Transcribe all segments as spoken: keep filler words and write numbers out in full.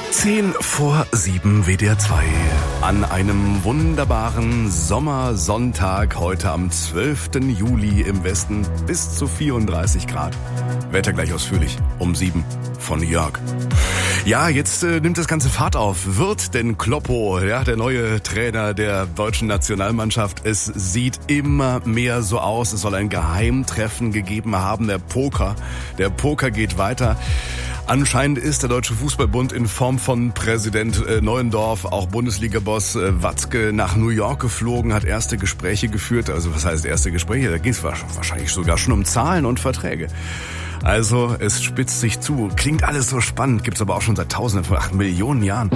Zehn vor sieben W D R zwei. An einem wunderbaren Sommersonntag heute am zwölften Juli im Westen bis zu vierunddreißig Grad. Wetter gleich ausführlich um sieben von Jörg. Ja, jetzt äh, nimmt das Ganze Fahrt auf. Wird denn Kloppo, ja, der neue Trainer der deutschen Nationalmannschaft? Es sieht immer mehr so aus. Es soll ein Geheimtreffen gegeben haben. Der Poker, der Poker geht weiter. Anscheinend ist der Deutsche Fußballbund in Form von Präsident äh, Neuendorf, auch Bundesliga-Boss äh, Watzke, nach New York geflogen, hat erste Gespräche geführt. Also was heißt erste Gespräche? Da ging es wahrscheinlich sogar schon um Zahlen und Verträge. Also es spitzt sich zu. Klingt alles so spannend, gibt's aber auch schon seit Tausenden von acht Millionen Jahren.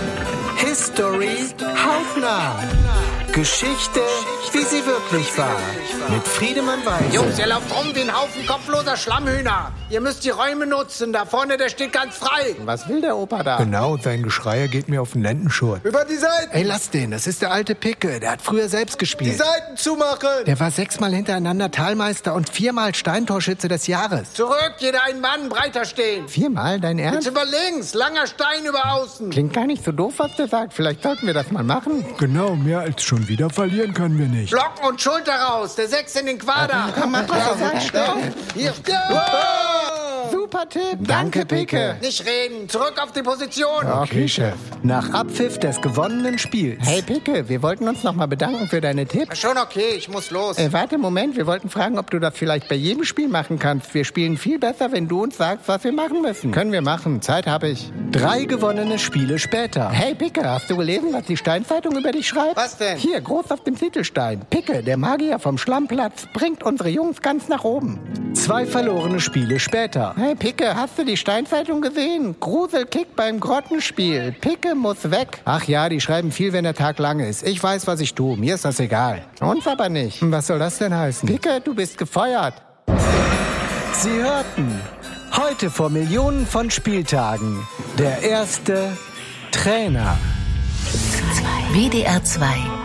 History hautnah. Geschichte, wie sie wirklich war. Mit Friedemann Weiß. Jungs, ihr lauft rum wie ein Haufen kopfloser Schlammhühner. Ihr müsst die Räume nutzen. Da vorne, der steht ganz frei. Was will der Opa da? Genau, sein Geschreier geht mir auf den Lendenschurt. Über die Seiten. Ey, lass den, das ist der alte Picke. Der hat früher selbst gespielt. Die Seiten zumachen. Der war sechsmal hintereinander Talmeister und viermal Steintorschütze des Jahres. Zurück, jeder ein Mann, breiter stehen. Viermal, dein Ernst? Jetzt über links, langer Stein über außen. Klingt gar nicht so doof, was der sagt. Vielleicht sollten wir das mal machen. Genau, mehr als schon wieder verlieren können wir nicht. Blocken und Schulter raus, der Sechs in den Quader. Komm, mach was er sagt, stopp. Hier. Ja. Super Tipp. Danke, Picke. Nicht reden, zurück auf die Position. Okay, Chef. Nach Abpfiff des gewonnenen Spiels. Hey, Picke, wir wollten uns noch mal bedanken für deine Tipps. Schon okay, ich muss los. Äh, warte, Moment, wir wollten fragen, ob du das vielleicht bei jedem Spiel machen kannst. Wir spielen viel besser, wenn du uns sagst, was wir machen müssen. Können wir machen, Zeit habe ich. Drei gewonnene Spiele später. Hey, Picke, hast du gelesen, was die Steinzeitung über dich schreibt? Was denn? Hier, groß auf dem Titelstein. Picke, der Magier vom Schlammplatz, bringt unsere Jungs ganz nach oben. Zwei verlorene Spiele später. Hey, Picke, hast du die Steinzeitung gesehen? Gruselkick beim Grottenspiel. Picke muss weg. Ach ja, die schreiben viel, wenn der Tag lang ist. Ich weiß, was ich tue. Mir ist das egal. Uns aber nicht. Was soll das denn heißen? Picke, du bist gefeuert. Sie hörten heute vor Millionen von Spieltagen der erste Trainer. W D R zwei